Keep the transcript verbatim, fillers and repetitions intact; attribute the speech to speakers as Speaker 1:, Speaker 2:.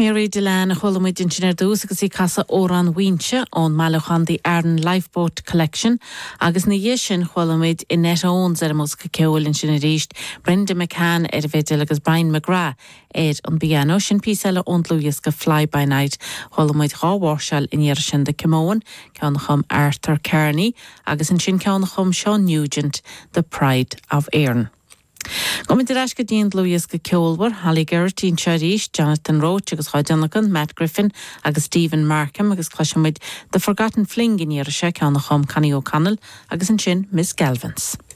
Speaker 1: Mary Delan a cholamid engineer dús agus í casa óran winse on malachan the Arden Lifeboat Collection agus na yeshin cholamid in net owns er mus ceol in sin ríist Brenda McCann er vedel agus Brian McGrath er on piano sin písela on Louis go Fly by Night cholamid ráwarshal in yer sin de Camoan ceannachum Arthur Kearney agus in sin ceannachum Sean Nugent the Pride of Erin. Gomint ar eisce dín Louis go ceolbar, Hallie Gertin Charisse, Jonathan Roach agus Hodjanagan, Matt Griffin agus Stephen Markham agus Clashamid The Forgotten Fling in Yerisha ceannachum Connie O'Connell agus in sin Miss Galvins.